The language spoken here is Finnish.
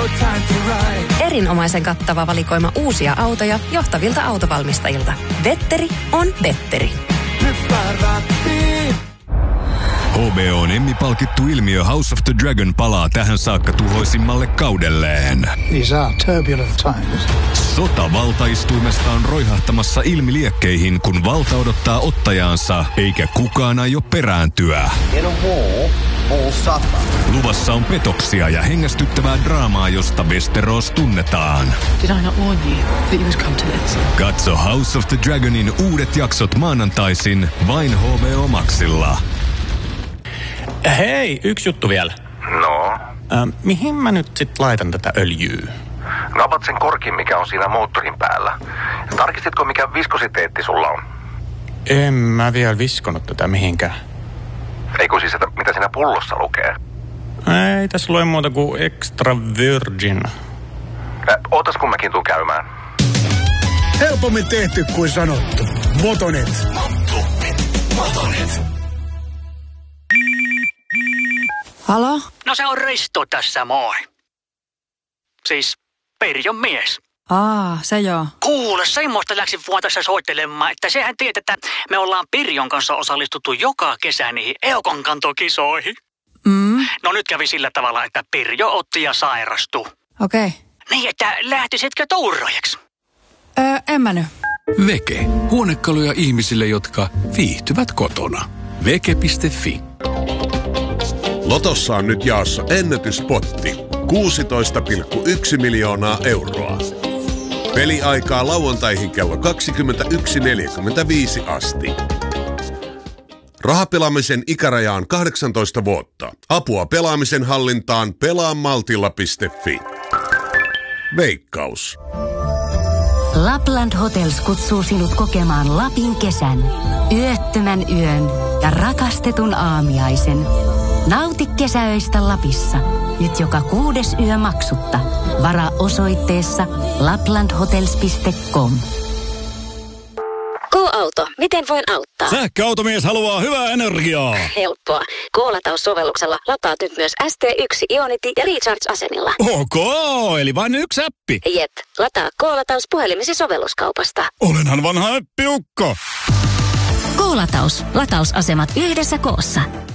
Erinomaisen kattava valikoima uusia autoja johtavilta autovalmistajilta. Vetteri on Vetteri. HBO:n Emmy-palkittu ilmiö House of the Dragon palaa tähän saakka tuhoisimmalle kaudelleen. These are turbulent times. Sota valtaistuimesta on roihahtamassa ilmiliekkeihin, kun valta odottaa ottajaansa, eikä kukaan aio perääntyä. In a war, all suffer. Luvassa on petoksia ja hengästyttävää draamaa, josta Westeros tunnetaan. Did I not warn you that you would come to this? Katso House of the Dragonin uudet jaksot maanantaisin vain HBO Maxilla. Hei, yksi juttu vielä. No? Mihin mä nyt sit laitan tätä öljyä? Napat sen korkin, mikä on siinä moottorin päällä. Tarkistitko, mikä viskositeetti sulla on? En mä vielä viskonut tätä mihinkään. Ei kun siis, että mitä siinä pullossa lukee? Ei tässä lue muuta kuin extra virgin. Ootas kun mäkin tuun käymään. Helpommin tehty kuin sanottu. Motonet. Halo? No se on Risto tässä, moi. Siis Perjon mies. Se joo. Kuule, semmoista läksin vaan tässä soittelemaan, että sehän tiedät, että me ollaan Pirjon kanssa osallistuttu joka kesä niihin Eukon kantokisoihin. No nyt kävi sillä tavalla, että Pirjo otti ja sairastui. Okei. Niin, että lähtisitkö tuuraajaksi? En mä nyt. Veke. Huonekaluja ihmisille, jotka viihtyvät kotona. Veke.fi. Lotossa on nyt jaossa ennätyspotti. 16,1 miljoonaa euroa. Peliaikaa lauantaihin kello 21.45 asti. Rahapelaamisen ikäraja on 18 vuotta. Apua pelaamisen hallintaan pelaamaltilla.fi. Veikkaus. Lapland Hotels kutsuu sinut kokemaan Lapin kesän, yöttömän yön ja rakastetun aamiaisen. Nauti kesäöistä Lapissa. Nyt joka 6. yö maksutta. Varaa osoitteessa laplandhotels.com. K-auto. Miten voin auttaa? Sähköautomies haluaa hyvää energiaa. Helppoa. K-lataussovelluksella lataat nyt myös ST1 Ionity ja Recharge-asemilla. Ok, eli vain yksi appi. Jep. Lataa K-lataus puhelimesi sovelluskaupasta. Olenhan vanha äppiukko. K-lataus. Latausasemat yhdessä koossa.